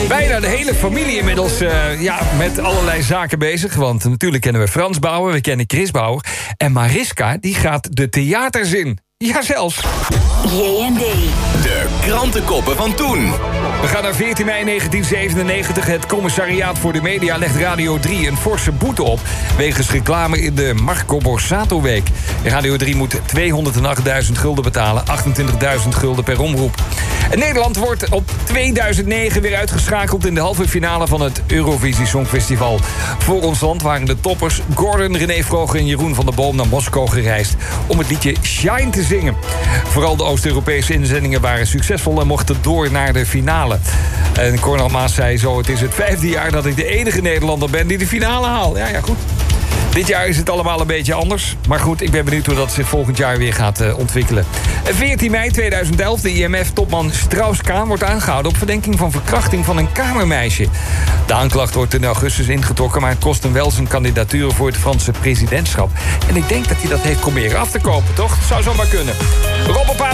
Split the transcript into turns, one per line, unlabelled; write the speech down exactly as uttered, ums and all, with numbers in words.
Bijna de hele familie inmiddels uh, ja, met allerlei zaken bezig. Want natuurlijk kennen we Frans Bauer, we kennen Chris Bauer. En Mariska, die gaat de theaters in. Ja, zelfs.
J en D.
De krantenkoppen van toen.
We gaan naar veertien mei negentien zevenennegentig. Het Commissariaat voor de Media legt Radio drie een forse boete op wegens reclame in de Marco Borsato Week. Radio drie moet tweehonderdachtduizend gulden betalen, achtentwintigduizend gulden per omroep. En Nederland wordt op tweeduizend negen weer uitgeschakeld in de halve finale van het Eurovisie Songfestival. Voor ons land waren de toppers Gordon, René Vroger en Jeroen van der Boom naar Moskou gereisd om het liedje Shine te zingen. Vooral de Oost-Europese inzendingen waren succesvol en mochten door naar de finale. En Cornel Maas zei zo: het is het vijfde jaar dat ik de enige Nederlander ben die de finale haalt. Ja, ja, goed. Dit jaar is het allemaal een beetje anders. Maar goed, ik ben benieuwd hoe dat zich volgend jaar weer gaat uh, ontwikkelen. veertien mei tweeduizend elf, de I M F-topman Strauss-Kaan wordt aangehouden op verdenking van verkrachting van een kamermeisje. De aanklacht wordt in augustus ingetrokken, maar het kost hem wel zijn kandidatuur voor het Franse presidentschap. En ik denk dat hij dat heeft proberen af te kopen, toch? Zou zomaar kunnen. Rob op